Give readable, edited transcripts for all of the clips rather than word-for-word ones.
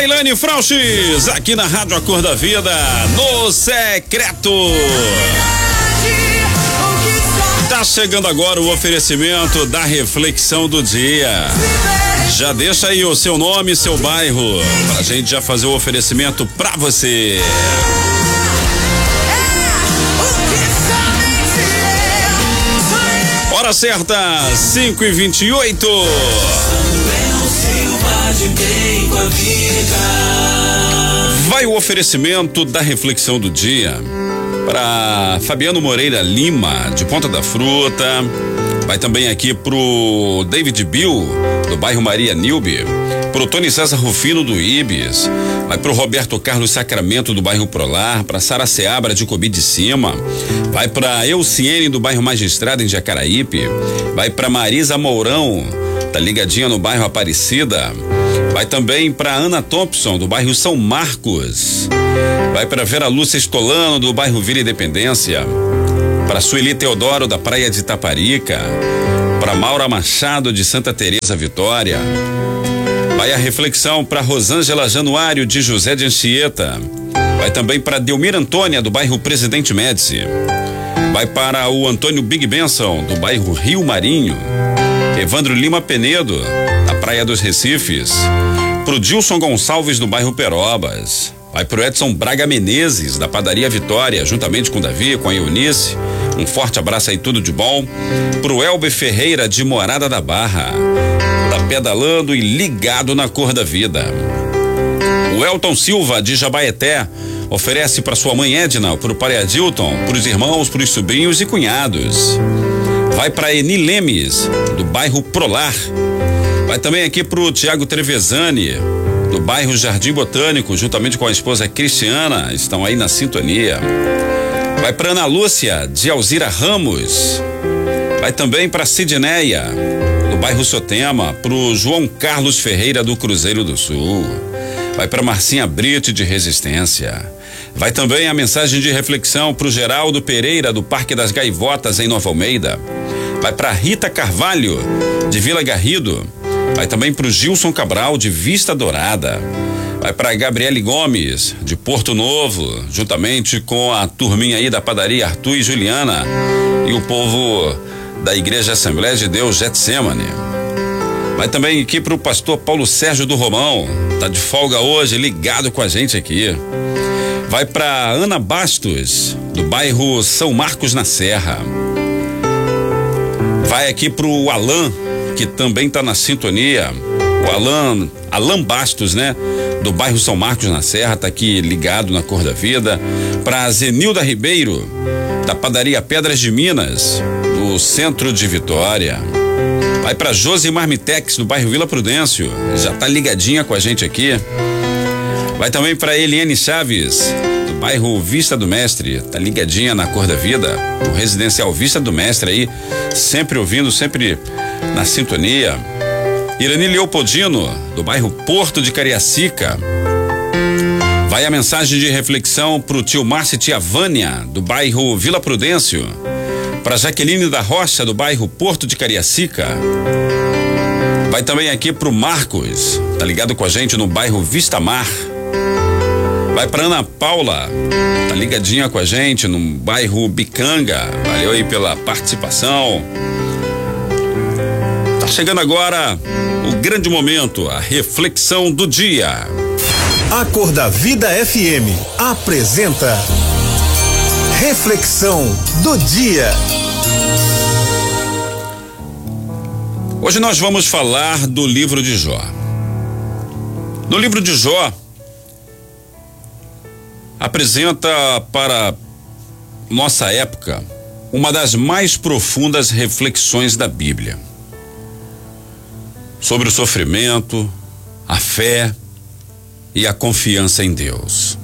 Leilane Frauches, aqui na Rádio A Cor da Vida, no Secreto. Tá chegando agora o oferecimento da reflexão do dia. Já deixa aí o seu nome e seu bairro, pra gente já fazer o oferecimento pra você. Hora certa, 5h28. Vai o oferecimento da reflexão do dia para Fabiano Moreira Lima, de Ponta da Fruta. Vai também aqui pro David Bill, do bairro Maria Nilbe, pro Tony César Rufino, do Ibis. Vai pro Roberto Carlos Sacramento, do bairro Prolar, pra Sara Seabra, de Cobi de Cima. Vai pra Euciene, do bairro Magistrado, em Jacaraípe. Vai pra Marisa Mourão, tá ligadinha no bairro Aparecida. Vai também pra Ana Thompson, do bairro São Marcos. Vai pra Vera Lúcia Estolano, do bairro Vila Independência. Pra Sueli Teodoro, da Praia de Itaparica. Pra Maura Machado, de Santa Teresa Vitória. Vai a reflexão para Rosângela Januário, de José de Anchieta. Vai também para Delmira Antônia, do bairro Presidente Médici. Vai para o Antônio Big Benson, do bairro Rio Marinho. Evandro Lima Penedo, da Praia dos Recifes. Pro Dilson Gonçalves, do bairro Perobas. Vai pro Edson Braga Menezes, da Padaria Vitória, juntamente com o Davi, com a Eunice. Um forte abraço aí, tudo de bom. Pro Elber Ferreira, de Morada da Barra. Tá pedalando e ligado na Cor da Vida. O Elton Silva, de Jabaeté, oferece para sua mãe Edna, pro pai Adilton, pros irmãos, pros sobrinhos e cunhados. Vai para Eni Lemes, do bairro Prolar. Vai também aqui pro Tiago Trevezani, do bairro Jardim Botânico, juntamente com a esposa Cristiana, estão aí na sintonia. Vai para Ana Lúcia, de Alzira Ramos. Vai também para Sidneia, do bairro Sotema, pro João Carlos Ferreira, do Cruzeiro do Sul. Vai para Marcinha Brito, de Resistência. Vai também a mensagem de reflexão pro Geraldo Pereira, do Parque das Gaivotas, em Nova Almeida. Vai para Rita Carvalho, de Vila Garrido. Vai também pro Gilson Cabral, de Vista Dourada. Vai para Gabriele Gomes, de Porto Novo, juntamente com a turminha aí da padaria Arthur e Juliana e o povo da Igreja Assembleia de Deus Getsemane. Vai também aqui pro pastor Paulo Sérgio do Romão, tá de folga hoje, ligado com a gente aqui. Vai pra Ana Bastos, do bairro São Marcos na Serra. Vai aqui pro Alan, que também tá na sintonia. O Alan Bastos, né? Do bairro São Marcos na Serra, tá aqui ligado na Cor da Vida. Pra Zenilda Ribeiro, da padaria Pedras de Minas, do centro de Vitória. Vai pra Josi Marmitex, do bairro Vila Prudêncio, já tá ligadinha com a gente aqui. Vai também pra Eliane Chaves, do bairro Vista do Mestre, tá ligadinha na Cor da Vida, o residencial Vista do Mestre aí, sempre ouvindo, sempre na sintonia. Irani Leopoldino, do bairro Porto de Cariacica. Vai a mensagem de reflexão pro tio Márcio e tia Vânia, do bairro Vila Prudêncio. Pra Jaqueline da Rocha, do bairro Porto de Cariacica. Vai também aqui pro Marcos, tá ligado com a gente no bairro Vista Mar. Vai pra Ana Paula, tá ligadinha com a gente no bairro Bicanga. Valeu aí pela participação. Tá chegando agora o grande momento, a reflexão do dia. A Cor da Vida FM apresenta Reflexão do Dia. Hoje nós vamos falar do livro de Jó. No livro de Jó, apresenta para nossa época uma das mais profundas reflexões da Bíblia. Sobre o sofrimento, a fé e a confiança em Deus.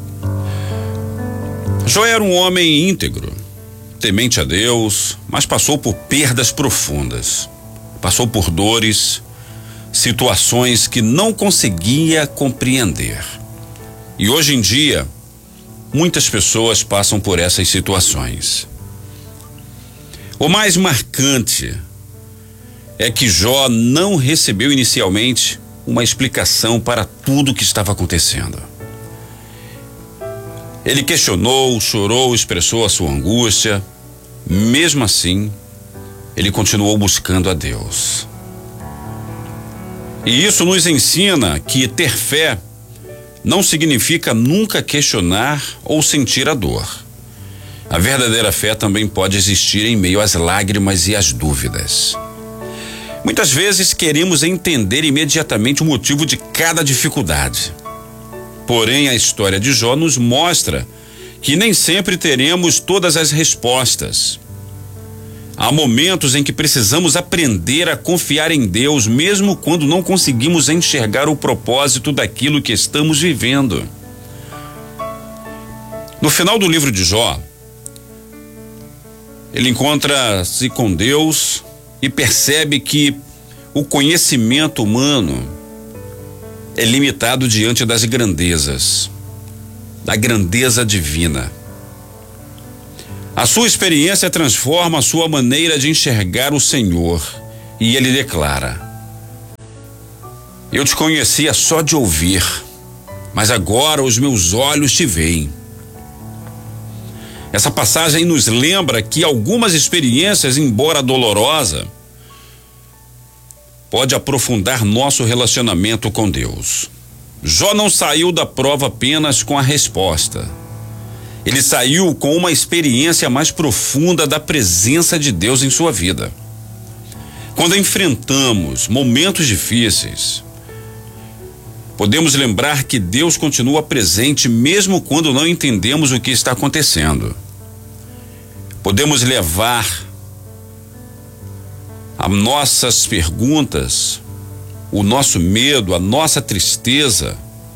Jó era um homem íntegro, temente a Deus, mas passou por perdas profundas. Passou por dores, situações que não conseguia compreender. E hoje em dia, muitas pessoas passam por essas situações. O mais marcante é que Jó não recebeu inicialmente uma explicação para tudo o que estava acontecendo. Ele questionou, chorou, expressou a sua angústia. Mesmo assim, ele continuou buscando a Deus. E isso nos ensina que ter fé não significa nunca questionar ou sentir a dor. A verdadeira fé também pode existir em meio às lágrimas e às dúvidas. Muitas vezes queremos entender imediatamente o motivo de cada dificuldade. Porém, a história de Jó nos mostra que nem sempre teremos todas as respostas. Há momentos em que precisamos aprender a confiar em Deus, mesmo quando não conseguimos enxergar o propósito daquilo que estamos vivendo. No final do livro de Jó, ele encontra-se com Deus e percebe que o conhecimento humano é limitado diante das grandezas, da grandeza divina. A sua experiência transforma a sua maneira de enxergar o Senhor e ele declara: eu te conhecia só de ouvir, mas agora os meus olhos te veem. Essa passagem nos lembra que algumas experiências, embora dolorosa, pode aprofundar nosso relacionamento com Deus. Jó não saiu da prova apenas com a resposta. Ele saiu com uma experiência mais profunda da presença de Deus em sua vida. Quando enfrentamos momentos difíceis, podemos lembrar que Deus continua presente mesmo quando não entendemos o que está acontecendo. Podemos levar as nossas perguntas, o nosso medo, a nossa tristeza,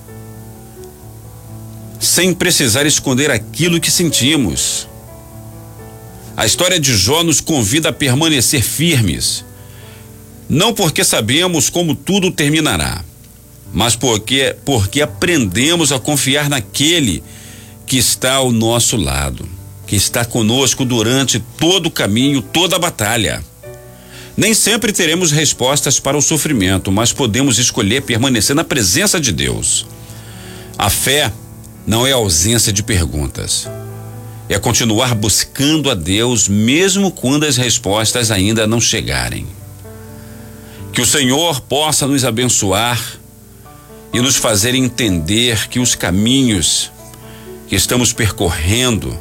sem precisar esconder aquilo que sentimos. A história de Jó nos convida a permanecer firmes, não porque sabemos como tudo terminará, mas porque aprendemos a confiar naquele que está ao nosso lado, que está conosco durante todo o caminho, toda a batalha. Nem sempre teremos respostas para o sofrimento, mas podemos escolher permanecer na presença de Deus. A fé não é ausência de perguntas, é continuar buscando a Deus mesmo quando as respostas ainda não chegarem. Que o Senhor possa nos abençoar e nos fazer entender que os caminhos que estamos percorrendo,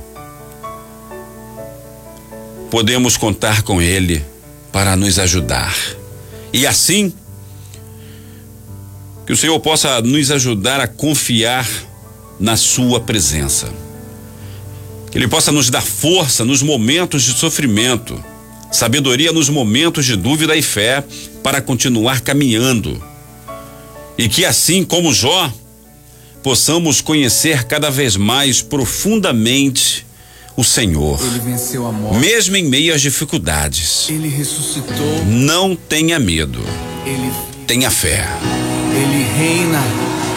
podemos contar com Ele para nos ajudar. E assim, que o Senhor possa nos ajudar a confiar na sua presença. Que Ele possa nos dar força nos momentos de sofrimento, sabedoria nos momentos de dúvida e fé para continuar caminhando. E que assim como Jó, possamos conhecer cada vez mais profundamente o Senhor. Ele venceu a morte. Mesmo em meio às dificuldades. Ele ressuscitou. Não tenha medo. Ele tenha fé. Ele reina.